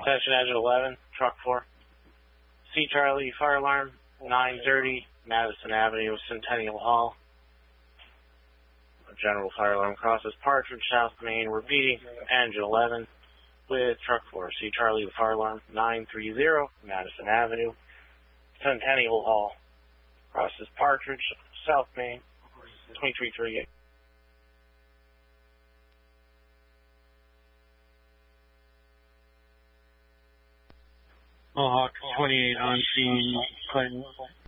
Attention Engine 11, Truck 4. C Charlie, fire alarm, 930 Madison Avenue, Centennial Hall. General fire alarm crosses Partridge, South Main. Repeating, Engine 11 with Truck 4. C Charlie, fire alarm, 930 Madison Avenue, Centennial Hall. Crosses Partridge, South Main, 2338. Mohawk 28 on scene, Clinton.